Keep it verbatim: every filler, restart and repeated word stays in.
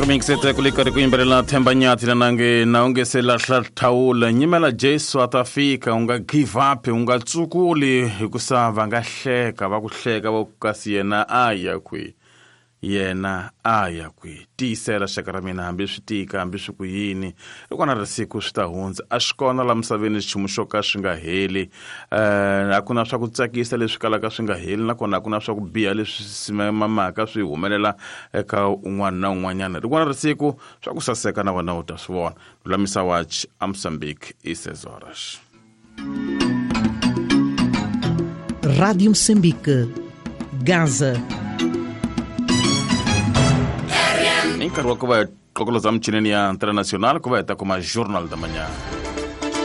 Mixete kulikari kuimbelela themba nyati na nange naongesela hlathaula nyimela Jesu atafika unga give up unga tsukuli hikusava ngahleka vakuhleka vakukasi yena aya kwi yena aya kwi tisela shakara mina hambi switika hambi swikuyini loko na risiku swi ta hundza a swi kona la misaveni xichumu xo ka swi nga heli eh a ku na swa ku tsakisa leswi kalaka swi nga heli nakona a ku na swa ku biha leswi simamaka swi humelela eka un'wana na un'wanyana ri kona risiku swa ku saseka na vona u ta swi vona Lulamisa Watch Mozambique isezoras Rádio Moçambique, Gaza. Em carro que vai colocar a mchinenia internacional que vai estar como a Jornal da Manhã.